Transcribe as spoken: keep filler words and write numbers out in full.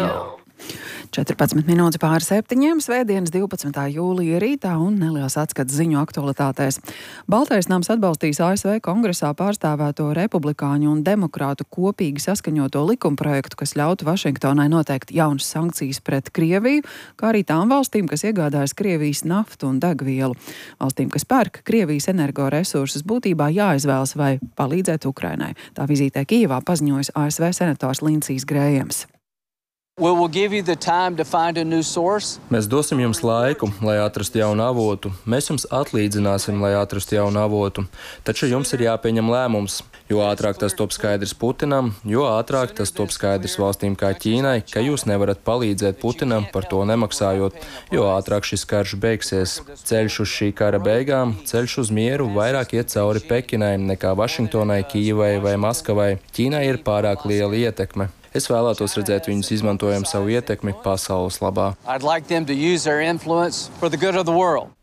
četrpadsmit minūtes pāri septiņiem, svētdienas divpadsmitā jūlija rītā un neliels atskats ziņu aktualitātēs. Baltais nams atbalstīs A S V kongresā pārstāvēto republikāņu un demokrātu kopīgi saskaņoto likumprojektu, kas ļautu Vašingtonai noteikt jaunas sankcijas pret Krieviju, kā arī tām valstīm, kas iegādājas Krievijas naftu un degvielu. Valstīm, kas pērk Krievijas energoresursus, būtībā jāizvēlas vai palīdzēt Ukrainai. Tā vizītē Kijevā paziņojas A S V senators Lindsijs Grējams. Mēs dosim jums laiku, lai atrastu jaunu avotu. Mēs jums atlīdzināsim, lai atrastu jaunu avotu. Taču jums ir jāpieņem lēmums. Jo ātrāk tas top skaidrs Putinam, jo ātrāk tas top skaidrs valstīm kā Ķīnai, ka jūs nevarat palīdzēt Putinam par to nemaksājot, jo ātrāk šis karš beigsies. Ceļš uz šī kara beigām, ceļš uz mieru vairāk iet cauri Pekinai nekā Vašingtonai, Kijevai vai Maskavai. Ķīnai ir pārāk liela ietekme. Es vēlētos redzēt viņus izmantojam savu ietekmi pasaules labā.